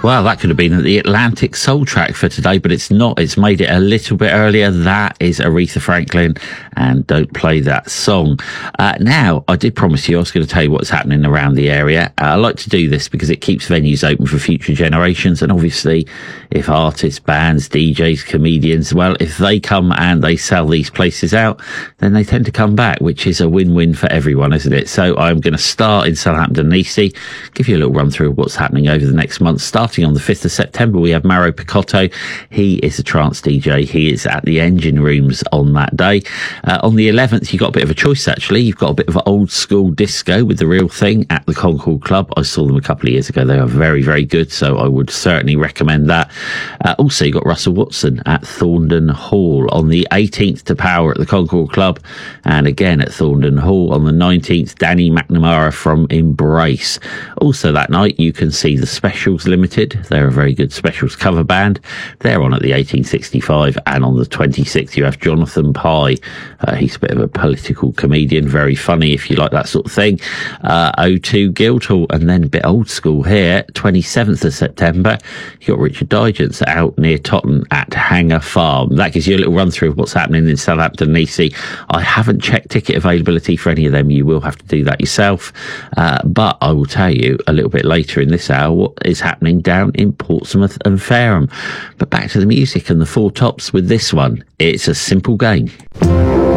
Well, that could have been the Atlantic Soul track for today, but it's not. It's made it a little bit earlier. That is Aretha Franklin, and Don't Play That Song. Now, I did promise you I was going to tell you what's happening around the area. I like to do this because it keeps venues open for future generations, and obviously, if artists, bands, DJs, comedians, well, if they come and they sell these places out, then they tend to come back, which is a win-win for everyone, isn't it? So I'm going to start in Southampton and Eastie, give you a little run through of what's happening over the next month. Starting on the 5th of September, we have Maro Picotto. He is a trance DJ. He is at the Engine Rooms on that day. On the 11th, you've got a bit of a choice, actually. You've got a bit of old school disco with The Real Thing at the Concord Club. I saw them a couple of years ago. They are very, very good, so I would certainly recommend that. Also, you've got Russell Watson at Thorndon Hall on the 18th to Power at the Concord Club, and again at Thorndon Hall on the 19th, Danny McNamara from Embrace. Also that night, you can see the Specials Limited. They're a very good Specials cover band. They're on at the 1865, and on the 26th you have Jonathan Pye. He's a bit of a political comedian, very funny if you like that sort of thing. O2 Guildhall, and then a bit old school here, 27th of September, you've got Richard Digance out near Totton at Hanger Farm. That gives you a little run through of what's happening in Southampton and Eastie. I haven't checked ticket availability for any of them. You will have to do that yourself, but I will tell you a little bit later in this hour what is happening down in Portsmouth and Fareham. But back to the music and the Four Tops with this one. It's a Simple Game.